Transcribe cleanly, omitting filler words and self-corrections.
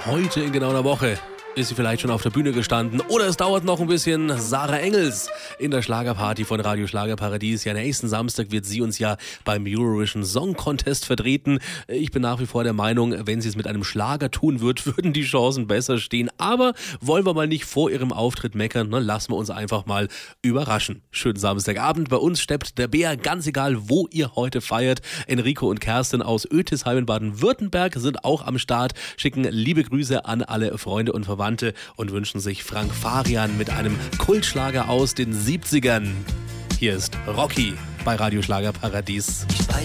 Heute in genau einer Woche ist sie vielleicht schon auf der Bühne gestanden oder es dauert noch ein bisschen. Sarah Engels in der Schlagerparty von Radio Schlagerparadies. Ja, nächsten Samstag wird sie uns ja beim Eurovision Song Contest vertreten. Ich bin nach wie vor der Meinung, wenn sie es mit einem Schlager tun wird, würden die Chancen besser stehen. Aber wollen wir mal nicht vor ihrem Auftritt meckern, ne? Lassen wir uns einfach mal überraschen. Schönen Samstagabend. Bei uns steppt der Bär, ganz egal, wo ihr heute feiert. Enrico und Kerstin aus Ötisheim in Baden-Württemberg sind auch am Start, schicken liebe Grüße an alle Freunde und Verwandte und wünschen sich Frank Farian mit einem Kultschlager aus den 70ern. Hier ist Rocky bei Radio Schlagerparadies. Ich weiß